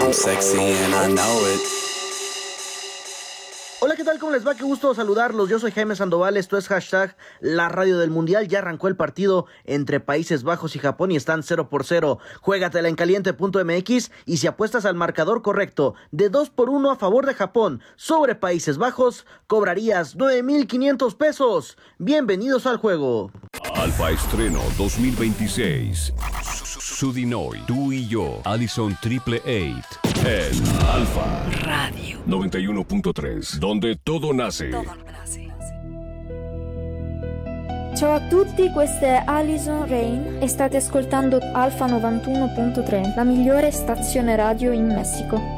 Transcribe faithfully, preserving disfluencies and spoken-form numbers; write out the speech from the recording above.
I'm sexy and I know it. Hola, ¿qué tal? ¿Cómo les va? Qué gusto saludarlos. Yo soy Jaime Sandoval, esto es hashtag La Radio del Mundial. Ya arrancó el partido entre Países Bajos y Japón y están cero por cero. Juégatela en caliente punto m x y si apuestas al marcador correcto de dos por uno a favor de Japón sobre Países Bajos, cobrarías nueve mil quinientos pesos. Bienvenidos al juego. Alfa Estreno dos mil veintiséis. Sudinoy, tú y yo, Allison Triple Eight. En Alfa Radio noventa y uno punto tres, donde todo nace. Todo nace. Ciao a tutti, questa è Alison Rain e state ascoltando Alfa novantuno punto tre, la migliore stazione radio in Messico.